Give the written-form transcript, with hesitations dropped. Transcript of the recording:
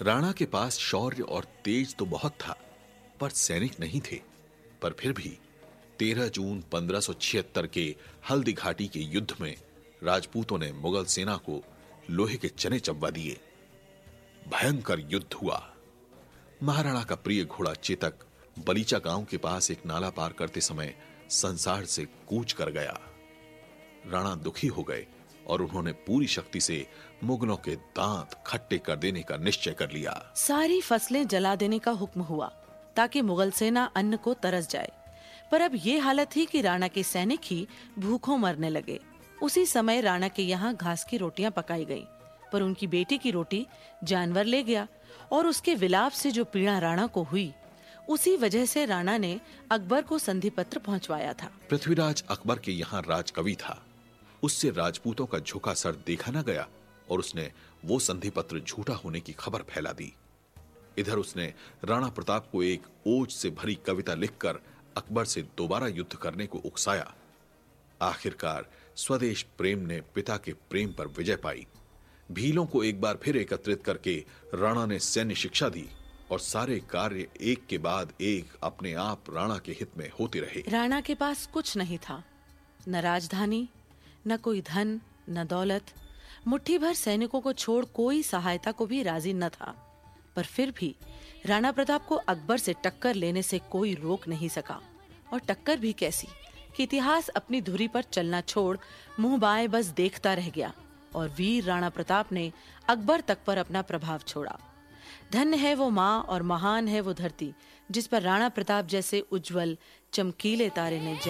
राणा के पास शौर्य और तेज तो बहुत था, पर सैनिक नहीं थे। पर फिर भी 13 जून 1576 के हल्दी घाटी के युद्ध में राजपूतों ने मुगल सेना को लोहे के चने चबवा दिए। भयंकर युद्ध हुआ। महाराणा का प्रिय घोड़ा चेतक बलीचा गांव के पास एक नाला पार करते समय संसार से कूच कर गया। राणा दुखी हो गए और उन्होंने पूरी शक्ति से मुगलों के दांत खट्टे कर देने का निश्चय कर लिया। सारी फसलें जला देने का हुक्म हुआ ताकि मुगल सेना अन्न को तरस जाए। पर अब ये हालत थी कि राणा के सैनिक ही भूखों मरने लगे। उसी समय राणा के यहाँ घास की रोटियां पकाई गईं, पर उनकी बेटी की रोटी जानवर ले गया और उसके विलाप से जो पीड़ा राणा को हुई, उसी वजह से राणा ने अकबर को संधि पत्र पहुंचवाया था। पृथ्वीराज अकबर के यहाँ राजकवि था। उससे राजपूतों का झुका सर देखा न गया और उसने वो संधि पत्र झूठा होने की खबर फैला दी। इधर उसने राणा प्रताप को एक ओज से भरी कविता लिखकर अकबर से दोबारा युद्ध करने को उकसाया। आखिरकार स्वदेश प्रेम ने पिता के प्रेम पर विजय पाई। भीलों को एक बार फिर एकत्रित करके राणा ने सैन्य शिक्षा दी और सारे कार्य एक के बाद एक अपने आप राणा के हित में होते रहे। राणा के पास कुछ नहीं था, न राजधानी, न कोई धन, न दौलत। मुट्ठी भर सैनिकों को छोड़ कोई सहायता को भी राजी न था। पर फिर भी राणा प्रताप को अकबर से टक्कर लेने से कोई रोक नहीं सका। और टक्कर भी कैसी कि इतिहास अपनी धुरी पर चलना छोड़ मुंह बाएं बस देखता रह गया और वीर राणा प्रताप ने अकबर तक पर अपना प्रभाव छोड़ा। धन्य है वो माँ और महान है वो धरती जिस पर राणा प्रताप जैसे उज्जवल चमकीले तारे ने